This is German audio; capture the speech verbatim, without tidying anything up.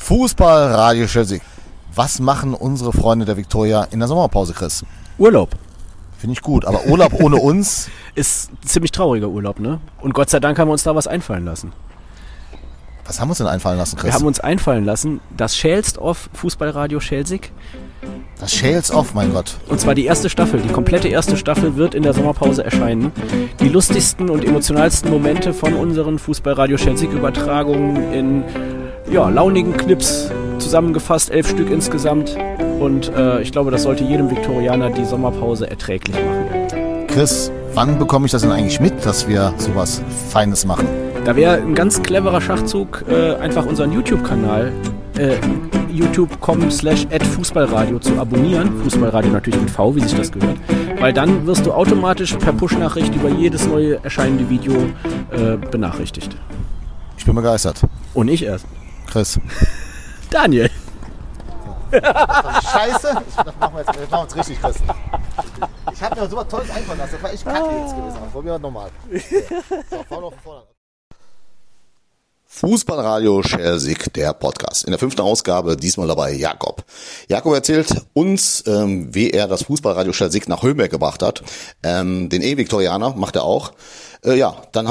Fußballradio Schelsig. Was machen unsere Freunde der Viktoria in der Sommerpause, Chris? Urlaub. Finde ich gut, aber Urlaub ohne uns ist ein ziemlich trauriger Urlaub, ne? Und Gott sei Dank haben wir uns da was einfallen lassen. Was haben wir uns denn einfallen lassen, Chris? Wir haben uns einfallen lassen, das Schälst-Off Fußballradio Schelsig. Das Schälst-Off, mein Gott. Und zwar die erste Staffel, die komplette erste Staffel wird in der Sommerpause erscheinen. Die lustigsten und emotionalsten Momente von unseren Fußballradio Schelsig-Übertragungen in ja, launigen Clips zusammengefasst, elf Stück insgesamt. Und äh, ich glaube, das sollte jedem Viktorianer die Sommerpause erträglich machen. Chris, wann bekomme ich das denn eigentlich mit, dass wir sowas Feines machen? Da wäre ein ganz cleverer Schachzug, äh, einfach unseren YouTube-Kanal äh, youtube punkt com slash at fußballradio zu abonnieren. Fußballradio natürlich mit V, wie sich das gehört. Weil dann wirst du automatisch per Push-Nachricht über jedes neue erscheinende Video äh, benachrichtigt. Ich bin begeistert. Und ich erst. Chris. Daniel. Scheiße. Das machen wir jetzt, das machen wir jetzt richtig, Chris. Ich habe mir so was Tolles einfallen lassen. Das war echt kacke jetzt gewesen. Probieren wir nochmal. So, fahren wir von vorne an. Fußballradio Schelsig, der Podcast. In der fünften Ausgabe, diesmal dabei Jakob. Jakob erzählt uns, ähm, wie er das Fußballradio Schelsig nach Höhenberg gebracht hat. Ähm, den E-Viktorianer macht er auch. Äh, ja, dann